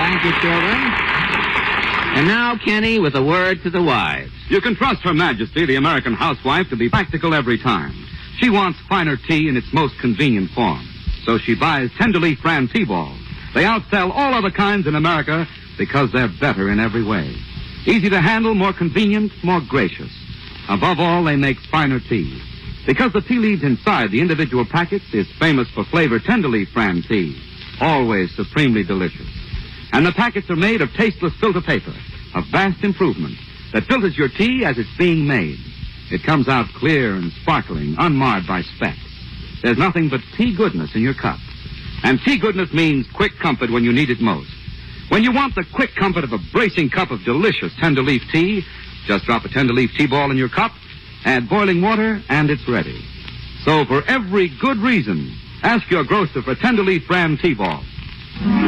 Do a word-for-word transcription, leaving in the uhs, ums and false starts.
Thank you, children. And now, Kenny, with a word to the wives. You can trust Her Majesty, the American housewife, to be practical every time. She wants finer tea in its most convenient form. So she buys Tenderleaf brand tea balls. They outsell all other kinds in America because they're better in every way. Easy to handle, more convenient, more gracious. Above all, they make finer tea. Because the tea leaves inside the individual packets is famous for flavor Tenderleaf brand tea. Always supremely delicious. And the packets are made of tasteless filter paper, a vast improvement that filters your tea as it's being made. It comes out clear and sparkling, unmarred by specks. There's nothing but tea goodness in your cup. And tea goodness means quick comfort when you need it most. When you want the quick comfort of a bracing cup of delicious Tenderleaf tea, just drop a Tenderleaf tea ball in your cup, add boiling water, and it's ready. So for every good reason, ask your grocer for Tenderleaf brand tea balls.